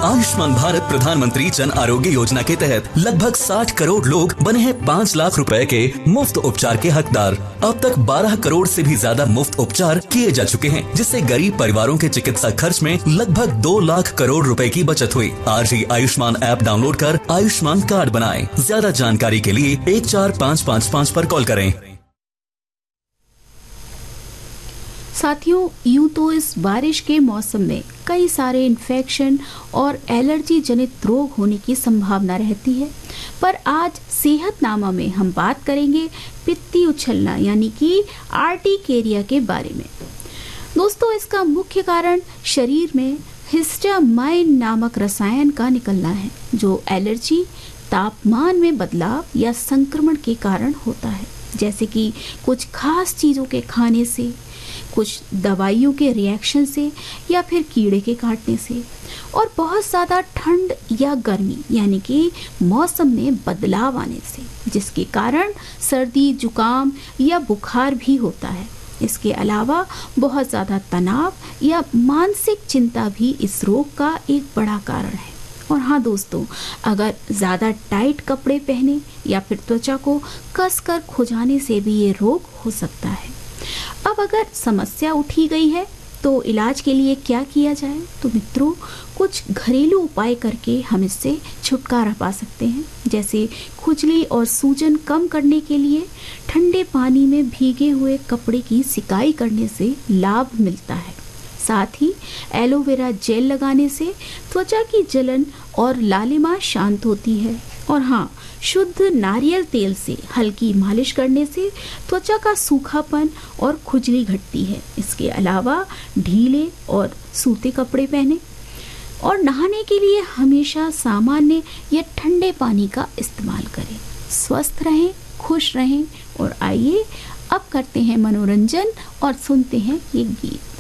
आयुष्मान भारत प्रधानमंत्री जन आरोग्य योजना के तहत लगभग 60 करोड़ लोग बने हैं 5 लाख रुपए के मुफ्त उपचार के हकदार। अब तक 12 करोड़ से भी ज्यादा मुफ्त उपचार किए जा चुके हैं, जिससे गरीब परिवारों के चिकित्सा खर्च में लगभग 2 लाख करोड़ रुपए की बचत हुई। आज ही आयुष्मान ऐप डाउनलोड कर आयुष्मान कार्ड बनाएं। ज्यादा जानकारी के लिए 14555 पर कॉल करें। साथियों, यूं तो इस बारिश के मौसम में कई सारे इन्फेक्शन और एलर्जी जनित रोग होने की संभावना रहती है, पर आज सेहतनामा में हम बात करेंगे पित्ती उछलना यानी कि आर्टिकेरिया के बारे में। दोस्तों, इसका मुख्य कारण शरीर में हिस्टामाइन नामक रसायन का निकलना है, जो एलर्जी, तापमान में बदलाव या संक्रमण के कारण होता है, जैसे कि कुछ खास चीजों के खाने से, कुछ दवाइयों के रिएक्शन से या फिर कीड़े के काटने से, और बहुत ज़्यादा ठंड या गर्मी यानी कि मौसम में बदलाव आने से, जिसके कारण सर्दी, जुकाम या बुखार भी होता है। इसके अलावा बहुत ज़्यादा तनाव या मानसिक चिंता भी इस रोग का एक बड़ा कारण है। और हाँ दोस्तों, अगर ज़्यादा टाइट कपड़े पहने या फिर त्वचा को कसकर खुजाने से भी ये रोग हो सकता है। अब अगर समस्या उठी गई है तो इलाज के लिए क्या किया जाए? तो मित्रों, कुछ घरेलू उपाय करके हम इससे छुटकारा पा सकते हैं। जैसे खुजली और सूजन कम करने के लिए ठंडे पानी में भीगे हुए कपड़े की सिकाई करने से लाभ मिलता है। साथ ही एलोवेरा जेल लगाने से त्वचा की जलन और लालिमा शांत होती है। और हाँ, शुद्ध नारियल तेल से हल्की मालिश करने से त्वचा का सूखापन और खुजली घटती है। इसके अलावा ढीले और सूते कपड़े पहने और नहाने के लिए हमेशा सामान्य या ठंडे पानी का इस्तेमाल करें। स्वस्थ रहें, खुश रहें और आइए अब करते हैं मनोरंजन और सुनते हैं ये गीत।